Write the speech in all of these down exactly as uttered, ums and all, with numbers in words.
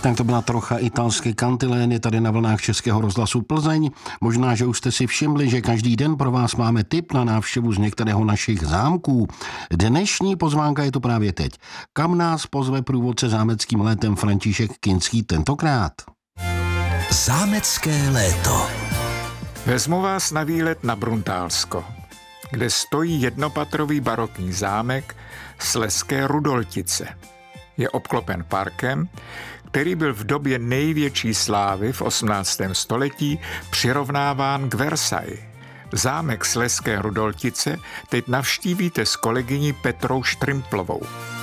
Tak to byla trocha italské kantilény tady na vlnách Českého rozhlasu Plzeň. Možná, že už jste si všimli, že každý den pro vás máme tip na návštěvu z některého našich zámků. Dnešní pozvánka je to právě teď. Kam nás pozve průvodce zámeckým létem František Kinský tentokrát? Zámecké léto. Vezmu vás na výlet na Bruntálsko, kde stojí jednopatrový barokní zámek Slezské Rudoltice. Je obklopen parkem, který byl v době největší slávy v osmnáctém století přirovnáván k Versailles. Zámek Slezské Rudoltice teď navštívíte s kolegyní Petrou Štrimplovou.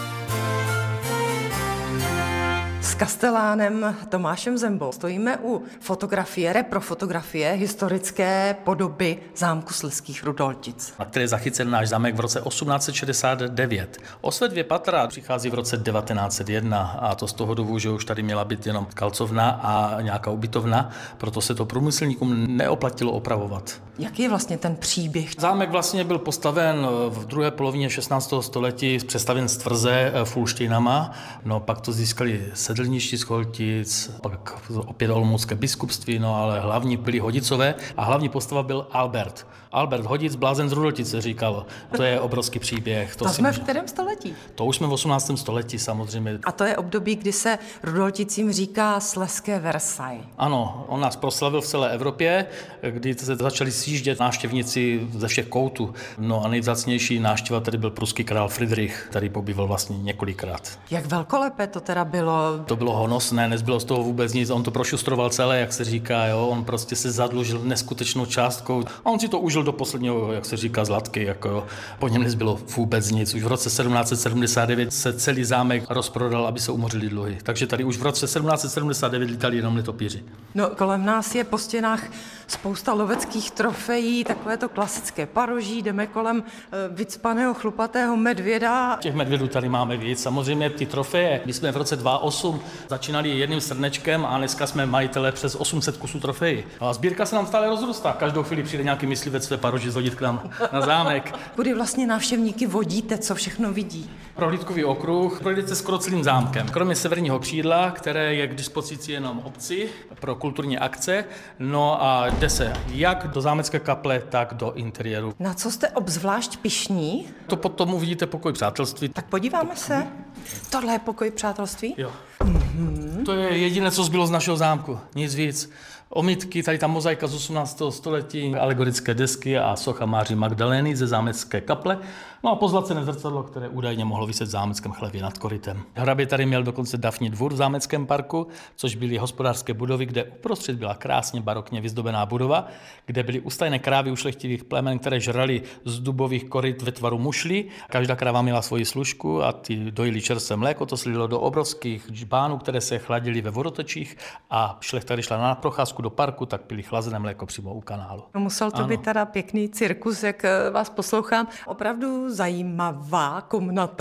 S kastelánem Tomášem Zembou stojíme u fotografie, reprofotografie historické podoby zámku Slezských Rudoltic, na které je zachycen náš zámek v roce osmnáct set šedesát devět. Osved dvě patra přichází v roce devatenáct set jedna a to z toho důvodu, že už tady měla být jenom kalcovna a nějaká ubytovna, proto se to průmyslníkům neoplatilo opravovat. Jaký je vlastně ten příběh? Zámek vlastně byl postaven v druhé polovině šestnáctého století, přestaven z tvrze Fulštejnama, no pak to získali sedlničtí z Choltic, pak opět olomoucké biskupství, no ale hlavní byli Hodicové a hlavní postava byl Albert. Albert Hodic, blázen z Rudoltice, říkal. To je obrovský příběh. To, to jsme v kterém století? To už jsme v osmnáctém století samozřejmě. A to je období, kdy se Rudolticím říká Slezské Versailles. Ano, on nás proslavil v celé Evropě, kdy se začali sjíždět návštěvníci ze všech koutů. No a nejvzácnější návštěva tady byl pruský král Friedrich, který pobýval vlastně několikrát. Jak velkolepé to teda bylo? To bylo honosné, nezbylo z toho vůbec nic, on to prošustroval celé, jak se říká, jo, on prostě se zadlužil neskutečnou částkou a on si to užil do posledního, jak se říká, zlatky, jako jo. Po něm nezbylo vůbec nic. Už v roce sedmnáct set sedmdesát devět se celý zámek rozprodal, aby se umořili dluhy. Takže tady už v roce sedmnáct set sedmdesát devět lítali jenom netopíři. No, kolem nás je po stěnách spousta loveckých trofejí, takové to klasické paroží, jdeme kolem e, vycpaného chlupatého medvěda. Těch medvědů tady máme víc. Samozřejmě ty trofeje. My jsme v roce dva tisíce osm začínali jedním srnečkem a dneska jsme majitele přes osm set kusů trofejí. A sbírka se nám stále rozrůstá. Každou chvíli přijde nějaký myslivec své paroži zhodit k nám na zámek. Kudy vlastně návštěvníky vodíte, co všechno vidí? Prohlídkový okruh, projdete skoro celým zámkem. Kromě severního křídla, které je k dispozici jenom obci pro kulturní akce, no a jde se jak do zámecké kaple, tak do interiéru. Na co jste obzvlášť pyšní? To potom uvidíte pokoj přátelství. Tak podíváme se. Tohle je pokoj přátelství? Jo. Mm-hmm. To je jediné, co zbylo z našeho zámku. Nic víc. Omítky, tady ta mozaika z osmnáctého století, alegorické desky a socha Máří Magdalény ze zámecké kaple. No a pozlacené zrcadlo, které údajně mohlo viset v zámeckém chlevě nad korytem. Hrabě tady měl dokonce dafní dvůr v zámeckém parku, což byly hospodářské budovy, kde uprostřed byla krásně barokně vyzdobená budova, kde byly ustajné krávy ušlechtilých plemen, které žrali z dubových koryt ve tvaru mušlí. Každá kráva měla svoji služku a ty dojili čerstvé mléko, to slilo do obrovských džbánů, které se chladily ve vodotočích a šlechta, když šla na procházku do parku, tak pili chlazené mléko přímo u kanálu. No, musel to ano. být teda pěkný cirkus, jak vás poslouchám. Opravdu zajímavá komnata.